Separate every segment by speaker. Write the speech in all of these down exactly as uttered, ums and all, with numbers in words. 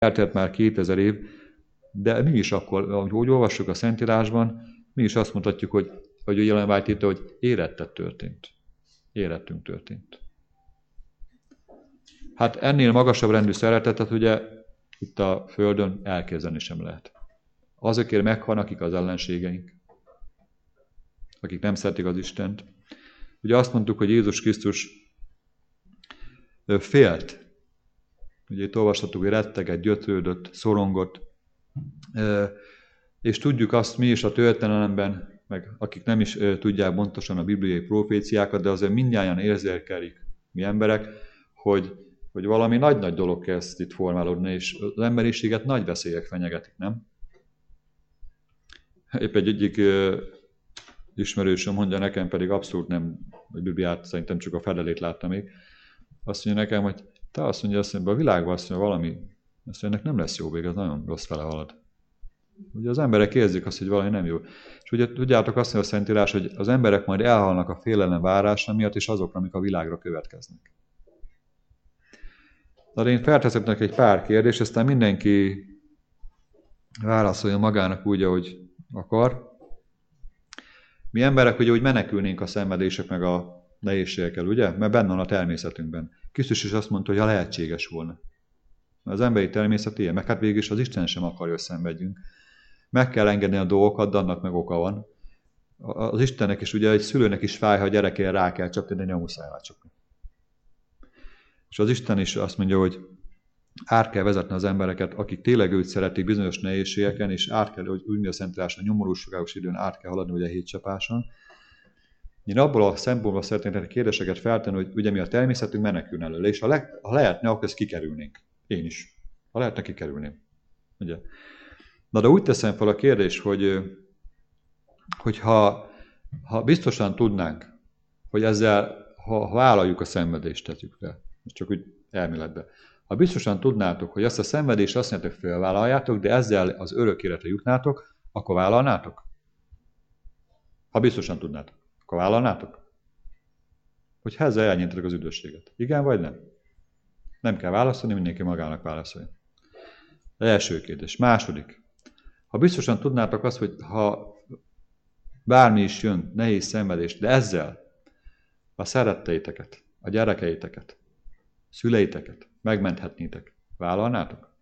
Speaker 1: eltelt már kétezer év, de mi is akkor, ahogy olvassuk a Szentírásban, mi is azt mondhatjuk, hogy, hogy a Ellen White írta, hogy érettet történt. Érettünk történt. Hát ennél magasabb rendű szeretetet ugye itt a Földön elképzelni sem lehet. Azokért meghalnak, akik az ellenségeink, akik nem szeretik az Istent. Ugye azt mondtuk, hogy Jézus Krisztus félt. Ugye itt olvashattuk, hogy rettegett, gyötrődött, szorongott. És tudjuk azt mi is a történelemben, meg akik nem is tudják pontosan a bibliai proféciákat, de azért mindnyájan érzékelik mi emberek, hogy, hogy valami nagy-nagy dolog kezd itt formálódni, és az emberiséget nagy veszélyek fenyegetik, nem? Épp egy egyik ismerősöm mondja nekem, pedig abszolút nem, a Bibliát szerintem csak a fedelét láttam még, azt mondja nekem, hogy te azt mondja, azt mondja, a világban azt mondja, valami, azt mondja, ennek nem lesz jó vég, ez nagyon rossz fele halad. Ugye az emberek érzik azt, hogy valami nem jó. És ugye tudjátok azt, hogy a Szentírás, hogy az emberek majd elhalnak a félelem várása miatt, és azokra, amik a világra következnek. De én felteszek neki egy pár kérdést, aztán mindenki válaszolja magának úgy, ahogy akar. Mi emberek ugye úgy menekülnénk a szenvedések meg a nehézségekkel, ugye? Mert benne van a természetünkben. Krisztus is azt mondta, hogy ha lehetséges volna. Mert az emberi természet ilyen, meg hát végül is az Isten sem akarja, hogy szenvedjünk. Meg kell engedni a dolgokat, de annak meg oka van. Az Istennek is, ugye egy szülőnek is fáj, ha a gyerekére rá kell csapni, de nem muszáj rácsapni. És az Isten is azt mondja, hogy át kell vezetni az embereket, akik tényleg őt szeretik bizonyos nehézségeken, és át kell, hogy úgy mi a Szentírás, a nyomorú sokágos időn át kell haladni, ugye a hétcsapáson. Én abból a szempontból szeretnék kérdéseket feltenni, hogy ugye mi a természetünk menekülne előle, és ha, le, ha lehetne, akkor ezt kikerülnénk. Én is. Ha lehetne, kikerülném. Ugye? Na de úgy teszem fel a kérdést, hogy, hogy ha, ha biztosan tudnánk, hogy ezzel, ha, ha vállaljuk a szenvedést, tetjük fel, csak úgy elméletben, ha biztosan tudnátok, hogy ezt a szenvedést azt mondjátok, hogy felvállaljátok, de ezzel az örök életre jutnátok, akkor vállalnátok? Ha biztosan tudnátok, akkor vállalnátok? Hogy ezzel elnyitatok az üdvösséget. Igen vagy nem? Nem kell válaszolni, mindenki magának válaszolja. Az első kérdés. Második. Ha biztosan tudnátok azt, hogy ha bármi is jön, nehéz szenvedés, de ezzel a szeretteiteket, a gyerekeiteket, szüleiteket megmenthetnétek, vállalnátok?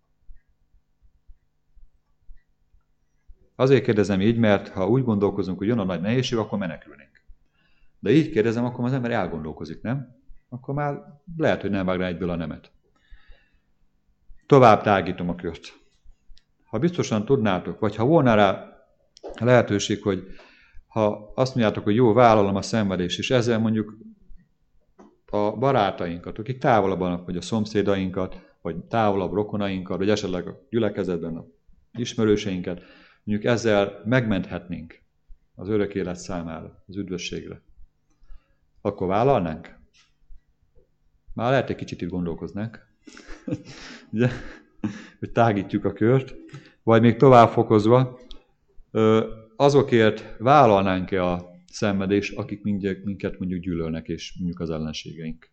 Speaker 1: Azért kérdezem így, mert ha úgy gondolkozunk, hogy jön a nagy nehézség, akkor menekülnénk. De így kérdezem, akkor az ember elgondolkozik, nem? Akkor már lehet, hogy nem vág rá egyből a nemet. Tovább tágítom a kört. Ha biztosan tudnátok, vagy ha volna rá lehetőség, hogy ha azt mondjátok, hogy jó, vállalom a szenvedést, és ezzel mondjuk a barátainkat, akik távolabb vannak, vagy a szomszédainkat, vagy távolabb rokonainkat, vagy esetleg a gyülekezetben a ismerőseinket, mondjuk ezzel megmenthetnénk az örök élet számára, az üdvösségre. Akkor vállalnánk? Már lehet egy kicsit itt gondolkoznánk, ugye? Hogy tágítjuk a kört, vagy még tovább fokozva, azokért vállalnánk-e a szenvedést, akik minket mondjuk gyűlölnek, és mondjuk az ellenségeink.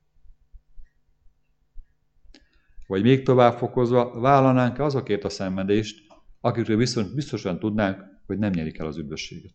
Speaker 1: Vagy még tovább fokozva, vállalnánk-e azokért a szenvedést, akikről viszont biztosan tudnánk, hogy nem nyerik el az üdvösséget.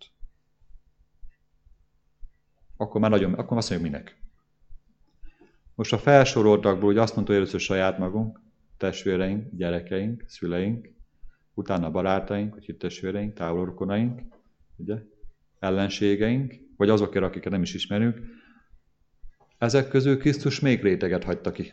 Speaker 1: Akkor már nagyon, akkor azt mondjuk minek. Most a felsoroltakból, hogy azt mondta, hogy először saját magunk, testvéreink, gyerekeink, szüleink, utána barátaink, vagy hittestvéreink, távolrokonaink, ugye, ellenségeink, vagy azokért, akiket nem is ismerünk, ezek közül Krisztus még réteget hagyta ki.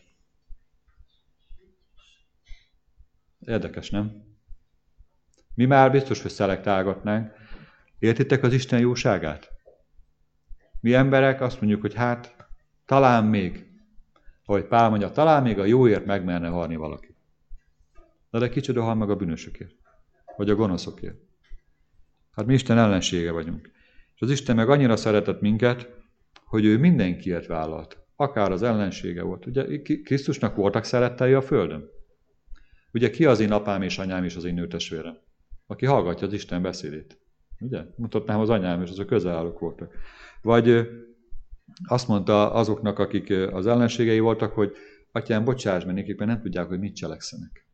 Speaker 1: Érdekes, nem? Mi már biztos, hogy szelektálgatnánk. Értitek az Isten jóságát? Mi emberek azt mondjuk, hogy hát talán még, ahogy Pál mondja, talán még a jóért megmerne halni valaki. De, de kicsoda hal meg a bűnösökért, vagy a gonoszokért. Hát mi Isten ellensége vagyunk. És az Isten meg annyira szeretett minket, hogy ő mindenkiért vállalt. Akár az ellensége volt. Ugye Krisztusnak voltak szerettei a földön. Ugye ki az én apám és anyám és az én nőtestvérem? Aki hallgatja az Isten beszédét. Ugye? Mutatnám az anyám, és azok közelállók voltak. Vagy azt mondta azoknak, akik az ellenségei voltak, hogy atyám, bocsáss meg, nekik nem tudják, hogy mit cselekszenek.